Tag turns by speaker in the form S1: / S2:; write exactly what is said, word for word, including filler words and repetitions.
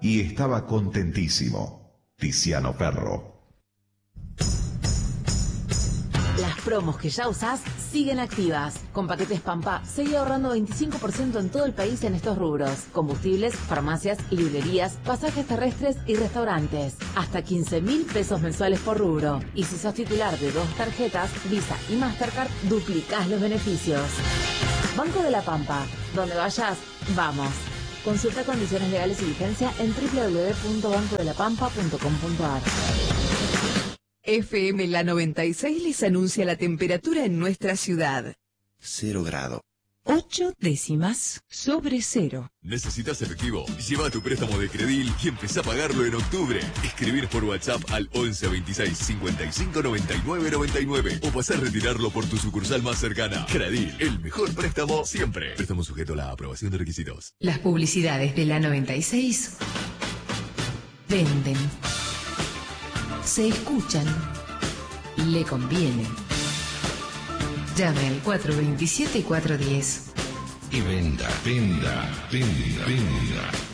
S1: y estaba contentísimo. Tiziano Ferro.
S2: Las promos que ya usás siguen activas. Con paquetes Pampa, seguí ahorrando veinticinco por ciento en todo el país en estos rubros. Combustibles, farmacias, librerías, pasajes terrestres y restaurantes. Hasta quince mil pesos mensuales por rubro. Y si sos titular de dos tarjetas, Visa y Mastercard, duplicás los beneficios. Banco de la Pampa. Donde vayas, vamos. Consulta condiciones legales y vigencia en doble u doble u doble u punto banco de la pampa punto com punto a r.
S3: F M La noventa y seis les anuncia la temperatura en nuestra ciudad.
S4: Cero grado.
S3: Ocho décimas sobre cero.
S5: ¿Necesitas efectivo? Lleva tu préstamo de Credil y empezá a pagarlo en octubre. Escribir por WhatsApp al once veintiséis cincuenta y cinco noventa y nueve noventa y nueve o pasar a retirarlo por tu sucursal más cercana. Credil, el mejor préstamo siempre. Préstamo sujeto a la aprobación de requisitos.
S6: Las publicidades de la noventa y seis venden. Se escuchan, le conviene. Llame al cuatro veintisiete cuatro diez.
S7: Y venda, venda, venda, venda.